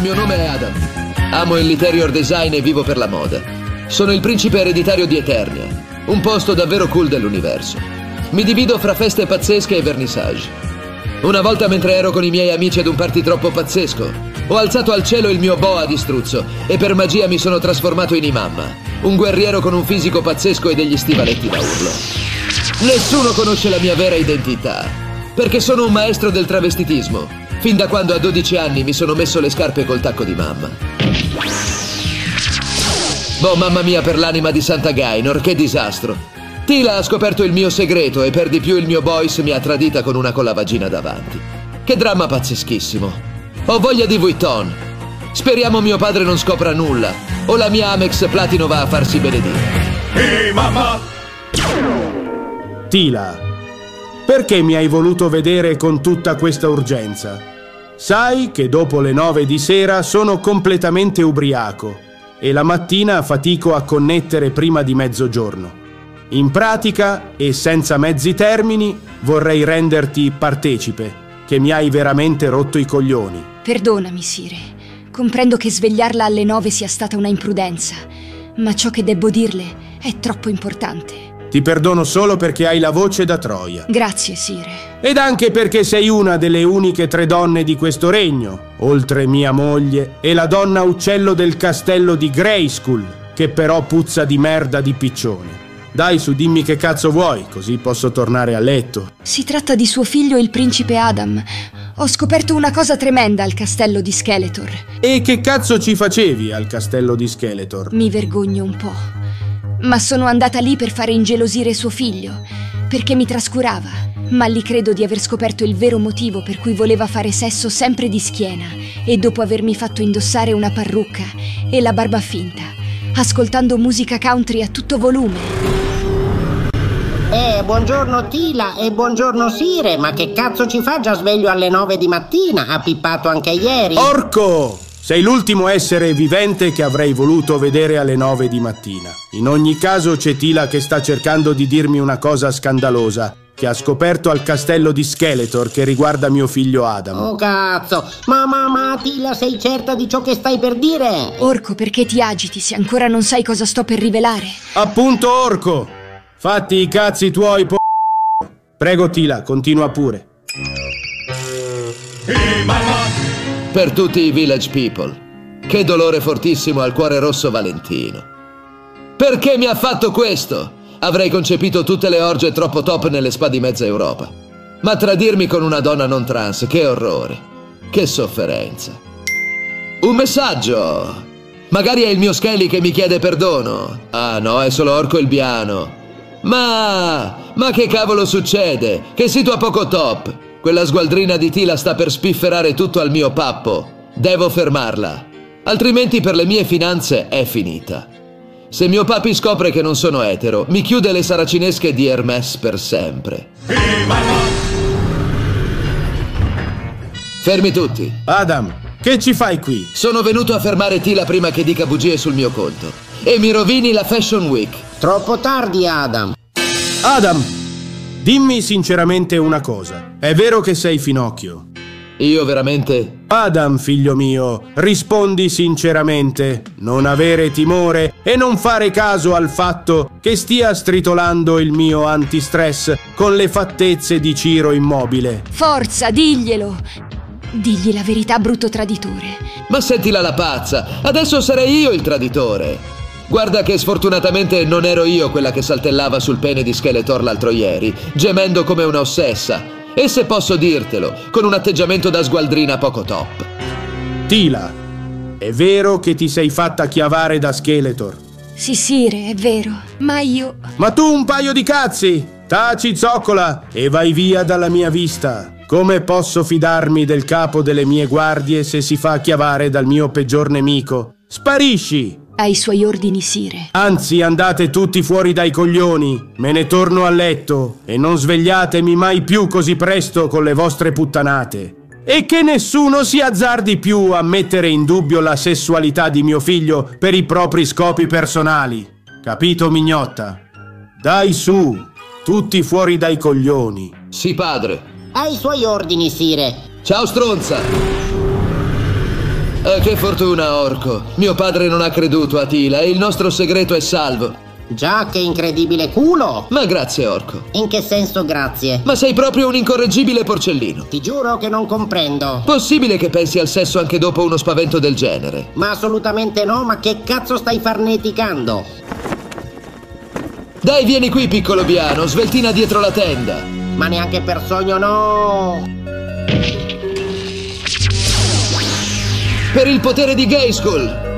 mio nome è Adam. Amo l'interior design e vivo per la moda. Sono il principe ereditario di Eternia, un posto davvero cool dell'universo. Mi divido fra feste pazzesche e vernissage. Una volta, mentre ero con i miei amici ad un party troppo pazzesco, ho alzato al cielo il mio boa di struzzo e per magia mi sono trasformato in Imamma, un guerriero con un fisico pazzesco e degli stivaletti da urlo. Nessuno conosce la mia vera identità, perché sono un maestro del travestitismo. Fin da quando a 12 anni mi sono messo le scarpe col tacco di mamma. Boh, mamma mia per l'anima di Santa Gainor, che disastro. Tila ha scoperto il mio segreto e per di più il mio boys mi ha tradita con una con la vagina davanti. Che dramma pazzeschissimo. Ho voglia di Vuitton. Speriamo mio padre non scopra nulla, o la mia Amex Platino va a farsi benedire. Mamma! Tila, perché mi hai voluto vedere con tutta questa urgenza? Sai che dopo le 9 di sera sono completamente ubriaco e la mattina fatico a connettere prima di mezzogiorno. In pratica, e senza mezzi termini, vorrei renderti partecipe, che mi hai veramente rotto i coglioni. Perdonami, Sire. Comprendo che svegliarla alle 9 sia stata una imprudenza, ma ciò che debbo dirle è troppo importante. Ti perdono solo perché hai la voce da Troia. Grazie, Sire. Ed anche perché sei una delle uniche 3 donne di questo regno, oltre mia moglie, e la donna uccello del castello di Grayskull, che però puzza di merda di piccione. Dai su, dimmi che cazzo vuoi, così posso tornare a letto. Si tratta di suo figlio, il principe Adam. Ho scoperto una cosa tremenda al castello di Skeletor. E che cazzo ci facevi al castello di Skeletor? Mi vergogno un po'. Ma sono andata lì per fare ingelosire suo figlio, perché mi trascurava. Ma lì credo di aver scoperto il vero motivo per cui voleva fare sesso sempre di schiena e dopo avermi fatto indossare una parrucca e la barba finta, ascoltando musica country a tutto volume. Buongiorno Tila e buongiorno Sire, ma che cazzo ci fa già sveglio alle 9 di mattina? Ha pippato anche ieri? Orco! Sei l'ultimo essere vivente che avrei voluto vedere alle 9 di mattina. In ogni caso c'è Tila che sta cercando di dirmi una cosa scandalosa che ha scoperto al castello di Skeletor che riguarda mio figlio Adam. Oh cazzo! Ma Tila, sei certa di ciò che stai per dire? Orco, perché ti agiti se ancora non sai cosa sto per rivelare? Appunto, Orco! Fatti i cazzi tuoi, Prego Tila, continua pure. Per tutti i village people, che dolore fortissimo al cuore rosso Valentino. Perché mi ha fatto questo? Avrei concepito tutte le orge troppo top nelle spa di mezza Europa. Ma tradirmi con una donna non trans, che orrore, che sofferenza. Un messaggio! Magari è il mio Skelly che mi chiede perdono. Ah no, è solo Orco il Biano. Ma che cavolo succede? Che situa poco top. Quella sgualdrina di Tila sta per spifferare tutto al mio pappo. Devo fermarla. Altrimenti per le mie finanze è finita. Se mio papi scopre che non sono etero, mi chiude le saracinesche di Hermès per sempre. Fermi tutti. Adam, che ci fai qui? Sono venuto a fermare Tila prima che dica bugie sul mio conto. E mi rovini la Fashion Week. Troppo tardi, Adam. Adam, dimmi sinceramente una cosa. È vero che sei finocchio? Io veramente... Adam, figlio mio, rispondi sinceramente. Non avere timore e non fare caso al fatto che stia stritolando il mio antistress con le fattezze di Ciro Immobile. Forza, diglielo! Digli la verità, brutto traditore. Ma sentila la pazza, adesso sarei io il traditore. Guarda che sfortunatamente non ero io quella che saltellava sul pene di Skeletor l'altro ieri, gemendo come una ossessa. E se posso dirtelo, con un atteggiamento da sgualdrina poco top. Tila, è vero che ti sei fatta chiavare da Skeletor? Sì, Sire, è vero, ma io... Ma tu un paio di cazzi! Taci, zoccola, e vai via dalla mia vista. Come posso fidarmi del capo delle mie guardie se si fa chiavare dal mio peggior nemico? Sparisci! Ai suoi ordini, Sire. Anzi, andate tutti fuori dai coglioni. Me ne torno a letto e non svegliatemi mai più così presto con le vostre puttanate. E che nessuno si azzardi più a mettere in dubbio la sessualità di mio figlio per i propri scopi personali. Capito, mignotta? Dai su, tutti fuori dai coglioni. Sì, padre. Ai suoi ordini, Sire. Ciao, stronza. Che fortuna, Orco. Mio padre non ha creduto a Tila e il nostro segreto è salvo. Già, che incredibile culo! Ma grazie, Orco. In che senso grazie? Ma sei proprio un incorreggibile porcellino. Ti giuro che non comprendo. Possibile che pensi al sesso anche dopo uno spavento del genere? Ma assolutamente no, ma che cazzo stai farneticando? Dai, vieni qui, piccolo Biano, sveltina dietro la tenda. Ma neanche per sogno, no! Per il potere di Grayskull!